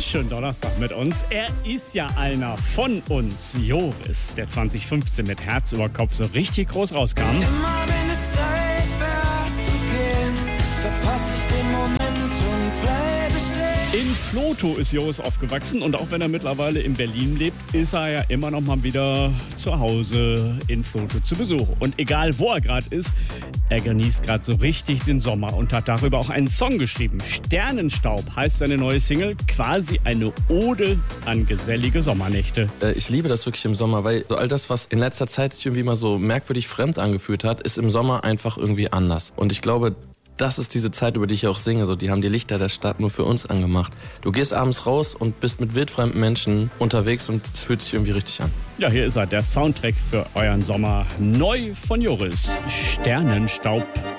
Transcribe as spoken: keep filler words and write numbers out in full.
schönen Donnerstag mit uns. Er ist ja einer von uns, Joris, der zwanzig fünfzehn mit Herz über Kopf so richtig groß rauskam. Immer wenn es Zeit wäre zu gehen, verpasse ich den Moment und bleibe stehen. In Vlotho ist Joris aufgewachsen und auch wenn er mittlerweile in Berlin lebt, ist er ja immer noch mal wieder zu Hause in Vlotho zu Besuch. Und egal wo er gerade ist, er genießt gerade so richtig den Sommer und hat darüber auch einen Song geschrieben. Sternenstaub heißt seine neue Single, quasi eine Ode an gesellige Sommernächte. Ich liebe das wirklich im Sommer, weil so all das, was in letzter Zeit sich irgendwie mal so merkwürdig fremd angefühlt hat, ist im Sommer einfach irgendwie anders. Und ich glaube, das ist diese Zeit, über die ich auch singe. So, die haben die Lichter der Stadt nur für uns angemacht. Du gehst abends raus und bist mit wildfremden Menschen unterwegs und es fühlt sich irgendwie richtig an. Ja, hier ist er, der Soundtrack für euren Sommer. Neu von Joris. Sternenstaub.